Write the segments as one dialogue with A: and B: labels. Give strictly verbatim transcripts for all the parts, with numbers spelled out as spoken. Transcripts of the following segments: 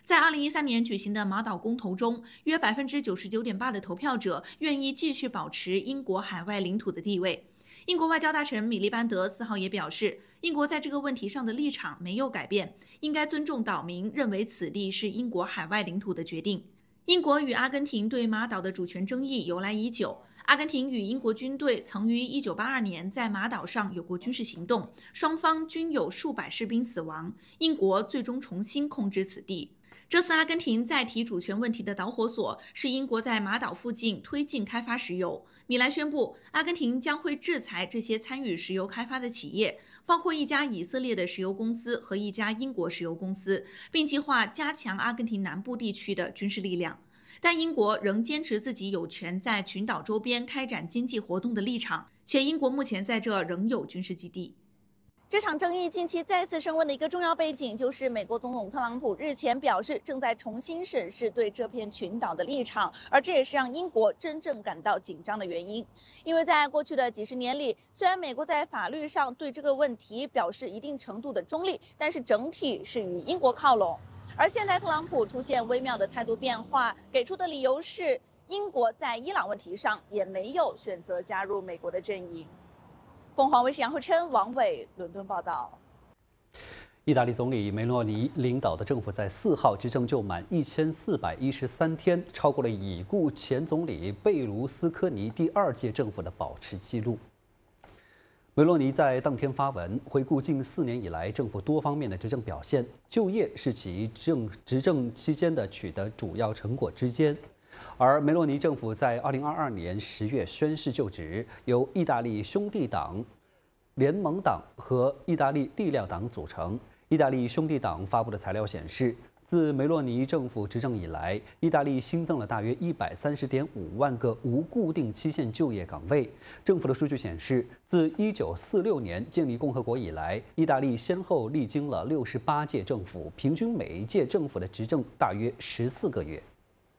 A: 在二零一三年举行的马岛公投中，约百分之九十九点八的投票者愿意继续保持英国海外领土的地位。英国外交大臣米利班德四号也表示，英国在这个问题上的立场没有改变，应该尊重岛民认为此地是英国海外领土的决定。英国与阿根廷对马岛的主权争议由来已久。阿根廷与英国军队曾于一九八二年在马岛上有过军事行动，双方均有数百士兵死亡。英国最终重新控制此地。这次阿根廷再提主权问题的导火索是英国在马岛附近推进开发石油。米兰宣布，阿根廷将会制裁这些参与石油开发的企业，包括一家以色列的石油公司和一家英国石油公司，并计划加强阿根廷南部地区的军事力量。但英国仍坚持自己有权在群岛周边开展经济活动的立场，且英国目前在这仍有军事基地。
B: 这场争议近期再次升温的一个重要背景，就是美国总统特朗普日前表示正在重新审视对这片群岛的立场，而这也是让英国真正感到紧张的原因。因为在过去的几十年里，虽然美国在法律上对这个问题表示一定程度的中立，但是整体是与英国靠拢。而现在特朗普出现微妙的态度变化，给出的理由是英国在伊朗问题上也没有选择加入美国的阵营。凤凰卫视杨慧琛、王伟伦敦报道。
C: 意大利总理梅洛尼领导的政府在四号执政就满一千四百一十三天，超过了已故前总理贝卢斯科尼第二届政府的保持记录。梅洛尼在当天发文，回顾近四年以来政府多方面的执政表现，就业是其政执政期间的取得主要成果之间。而梅洛尼政府在二零二二年十月宣誓就职，由意大利兄弟党、联盟党和意大利力量党组成。意大利兄弟党发布的材料显示，自梅洛尼政府执政以来，意大利新增了大约一百三十点五万个无固定期限就业岗位。政府的数据显示，自一九四六年建立共和国以来，意大利先后历经了六十八届政府，平均每一届政府的执政大约十四个月。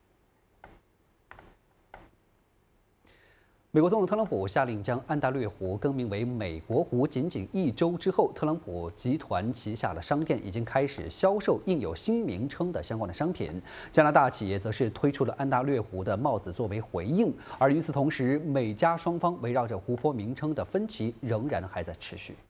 C: 美国总统特朗普下令将安大略湖更名为美国湖，仅仅一周之后，特朗普集团旗下的商店已经开始销售印有新名称的相关的商品。加拿大企业则是推出了安大略湖的帽子作为回应，而与此同时，美加双方围绕着湖泊名称的分歧仍然还在持续。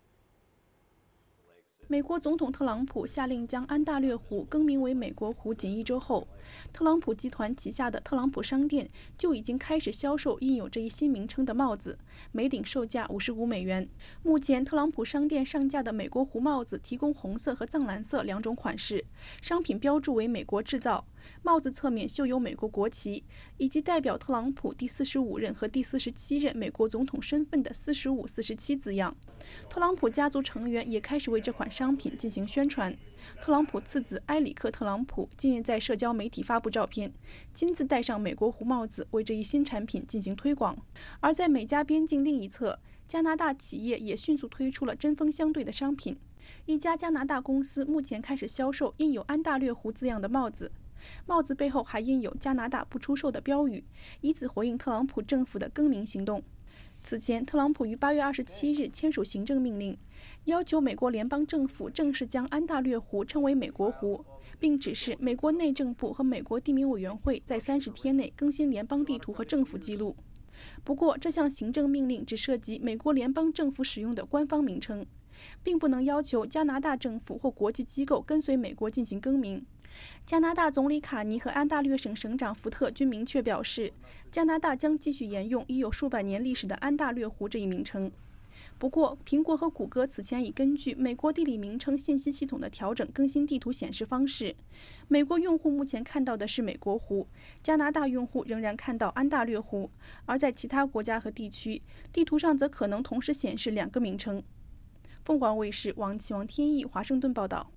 D: 美国总统特朗普下令将安大略湖更名为美国湖仅一周后，特朗普集团旗下的特朗普商店就已经开始销售印有这一新名称的帽子，每顶售价五十五美元。目前，特朗普商店上架的美国湖帽子提供红色和藏蓝色两种款式，商品标注为美国制造。帽子侧面绣有美国国旗，以及代表特朗普第四十五任和第四十七任美国总统身份的四十五、四十七字样。特朗普家族成员也开始为这款商品进行宣传。特朗普次子埃里克·特朗普近日在社交媒体发布照片，亲自戴上美国湖帽子，为这一新产品进行推广。而在美加边境另一侧，加拿大企业也迅速推出了针锋相对的商品。一家加拿大公司目前开始销售印有安大略湖字样的帽子，帽子背后还印有加拿大不出售的标语，以此回应特朗普政府的更名行动。此前，特朗普于八月二十七日签署行政命令，要求美国联邦政府正式将安大略湖称为美国湖，并指示美国内政部和美国地名委员会在三十天内更新联邦地图和政府记录。不过，这项行政命令只涉及美国联邦政府使用的官方名称，并不能要求加拿大政府或国际机构跟随美国进行更名。加拿大总理卡尼和安大略省省长福特均明确表示，加拿大将继续沿用已有数百年历史的安大略湖这一名称。不过，苹果和谷歌此前已根据美国地理名称信息系统的调整更新地图显示方式。美国用户目前看到的是美国湖，加拿大用户仍然看到安大略湖，而在其他国家和地区，地图上则可能同时显示两个名称。凤凰卫视王启王天意华盛顿报道。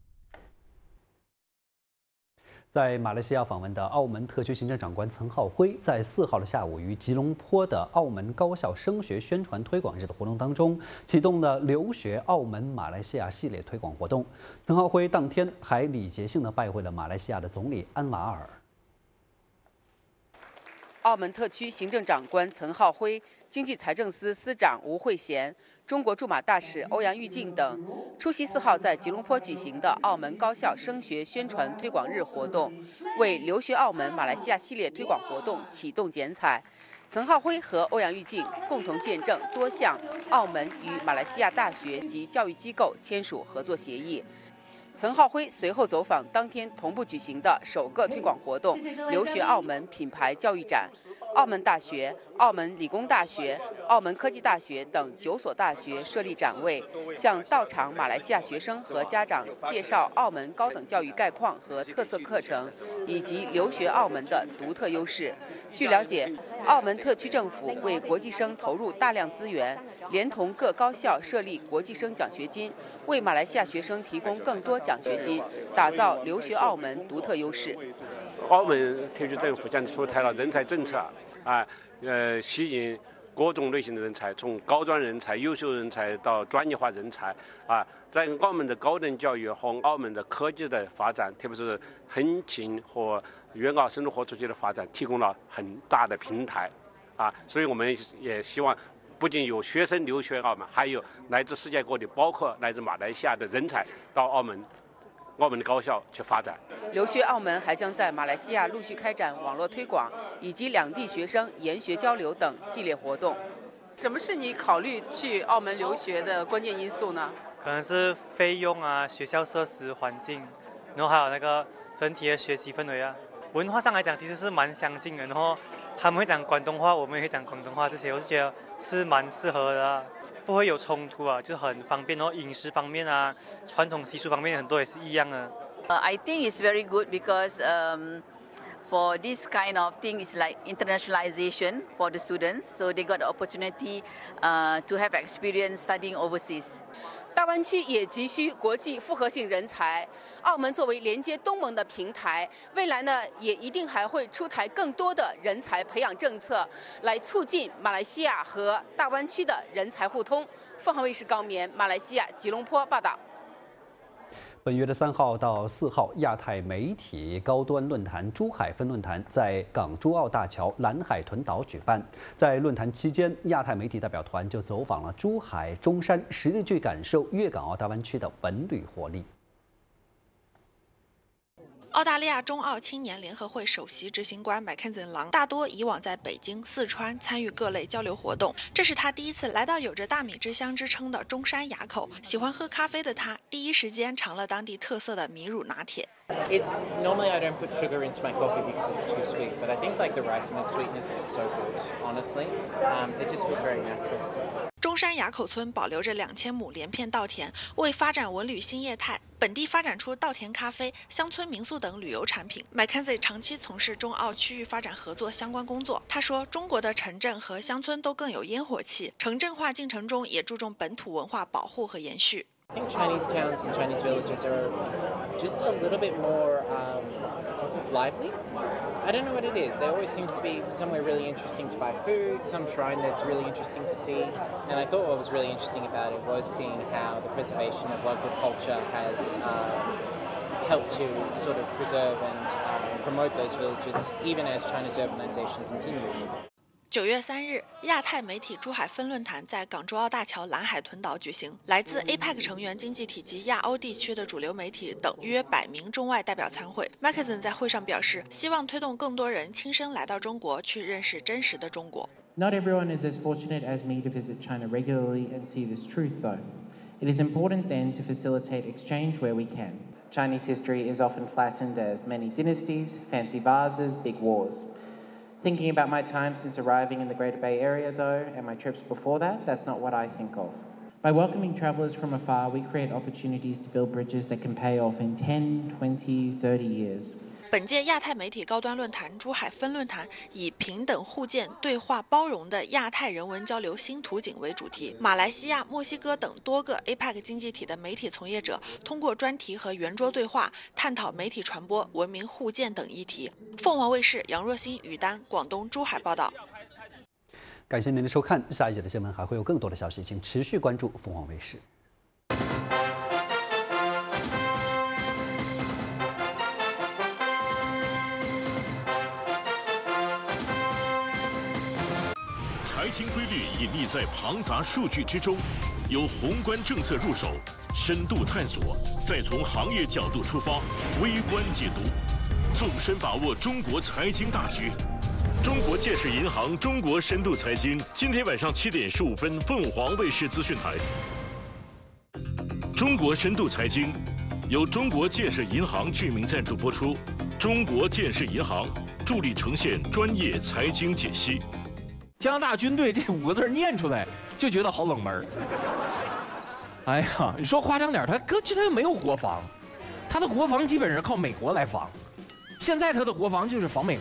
C: 在马来西亚访问的澳门特区行政长官岑浩辉，在四号的下午于吉隆坡的澳门高校升学宣传推广日的活动当中，启动了留学澳门马来西亚系列推广活动。岑浩辉当天还礼节性的拜会了马来西亚的总理安瓦尔。
E: 澳门特区行政长官岑浩辉、经济财政司司长吴慧贤、中国驻马大使欧阳玉靖等出席四号在吉隆坡举行的澳门高校升学宣传推广日活动，为留学澳门马来西亚系列推广活动启动剪彩。岑浩辉和欧阳玉靖共同见证多项澳门与马来西亚大学及教育机构签署合作协议。岑浩辉随后走访当天同步举行的首个推广活动——留学澳门品牌教育展。澳门大学、澳门理工大学、澳门科技大学等九所大学设立展位，向到场马来西亚学生和家长介绍澳门高等教育概况和特色课程，以及留学澳门的独特优势。据了解，澳门特区政府为国际生投入大量资源，连同各高校设立国际生奖学金，为马来西亚学生提供更多奖学金，打造留学澳门独特优势。
F: 澳门特区政府将出台了人才政策啊，呃，吸引各种类型的人才，从高端人才、优秀人才到专业化人才啊，在澳门的高等教育和澳门的科技的发展，特别是横琴和粤澳深度合作区的发展，提供了很大的平台啊，所以我们也希望。不仅有学生留学澳门，还有来自世界各地，包括来自马来西亚的人才到澳门、澳门的高校去发展。
E: 留学澳门还将在马来西亚陆续开展网络推广以及两地学生研学交流等系列活动。什么是你考虑去澳门留学的关键因素呢？
G: 可能是费用啊、学校设施、环境，然后还有那个整体的学习氛围啊。文化上来讲，其实是蛮相近的，然后他们会讲广东话，我们也会讲广东话，这些我是觉得是蛮适合的、啊，不会有冲突啊，就是很方便。然后饮食方面啊，传统习俗方面很多也是一样的。
H: Uh, I think it's very good because um, for this kind of thing, it's like internationalization for the students, so they got the opportunity uh, to have experience studying overseas.
E: 大湾区也急需国际复合性人才，澳门作为连接东盟的平台，未来呢也一定还会出台更多的人才培养政策，来促进马来西亚和大湾区的人才互通。凤凰卫视高棉，马来西亚吉隆坡报道。
C: 本月的三号到四号，亚太媒体高端论坛珠海分论坛在港珠澳大桥蓝海豚岛举办。在论坛期间，亚太媒体代表团就走访了珠海、中山，实地去感受粤港澳大湾区的文旅活力。
I: 澳大利亚中澳青年联合会首席执行官麦肯森郎大多以往在北京、四川参与各类交流活动，这是他第一次来到有着大米之乡之称的中山垭口。喜欢喝咖啡的他，第一时间尝了当地特色的米乳拿铁。
J: It's normally I don't put sugar into my coffee because it's too sweet, but I think like the rice milk sweetness is so good. Honestly, um, it just feels very natural.
I: 中山垭口村保留着两千亩连片稻田，为发展文旅新业态，本地发展出稻田咖啡、乡村民宿等旅游产品。Mackenzie 长期从事中澳区域发展合作相关工作。他说，中国的城镇和乡村都更有烟火气，城镇化进程中也注重本土文化保护和延续。
J: I think Chinese towns and Chinese villages are just a little bit more um, lively. I don't know what it is. There always seems to be somewhere really interesting to buy food, some shrine that's really interesting to see. And I thought what was really interesting about it was seeing how the preservation of local culture has um, helped to sort of preserve and um, promote those villages, even as China's urbanization continues.
I: 九月三日，亚太媒体珠海分论坛在港珠澳大桥蓝海豚岛举行，来自 A P E C 成员经济体及亚欧地区的主流媒体等约百名中外代表参会。Mackenzie 在会上表示，希望推动更多人亲身来到中国，去认识真实的中国。
K: Not everyone is as fortunate as me to visit China regularly and see this truth, though. It is important then to facilitate exchange where we can. Chinese history is often flattened as many dynasties, fancy vases, big wars. Thinking about my time since arriving in the Greater Bay Area, though, and my trips before that, that's not what I think of. By welcoming travellers from afar, we create opportunities to build bridges that can pay off in ten, twenty, thirty years.
I: 本届亚太媒体高端论坛珠海分论坛以平等互鉴、对话包容的亚太人文交流新图景为主题。马来西亚、墨西哥等多个 A P E C 经济体的媒体从业者通过专题和圆桌对话，探讨媒体传播、文明互鉴等议题。凤凰卫视杨若欣、于丹，广东珠海报道。
C: 感谢您的收看，下一节的新闻还会有更多的消息，请持续关注凤凰卫视。
L: 财经规律隐匿在庞杂数据之中，由宏观政策入手，深度探索，再从行业角度出发，微观解读，纵深把握中国财经大局。中国建设银行中国深度财经，今天晚上七点十五分，凤凰卫视资讯台。中国深度财经由中国建设银行致名赞助播出，中国建设银行助力呈现专业财经解析。
M: 加拿大军队这五个字念出来就觉得好冷门。哎呀，你说夸张点，他哥这他又没有国防，他的国防基本是靠美国来防，现在他的国防就是防美国。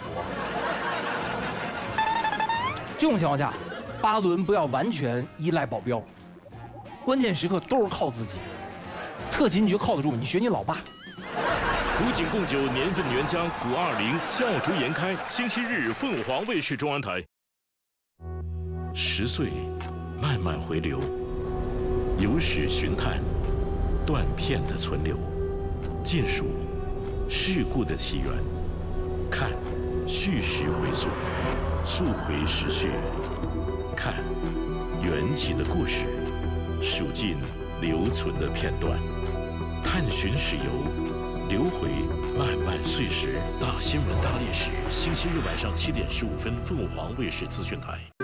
M: 这种情况下，巴伦不要完全依赖保镖，关键时刻都是靠自己。特勤局靠得住，你学你老爸。
L: 古井贡酒年份原浆古二零笑逐颜开，星期日凤凰卫视中央台。十岁，慢慢回流，有史寻探，断片的存留，尽数事故的起源，看叙事回溯，溯回时序，看缘起的故事，数尽留存的片段，探寻史游，流回漫漫岁时。大新闻大历史，星期日晚上七点十五分，凤凰卫视资讯台。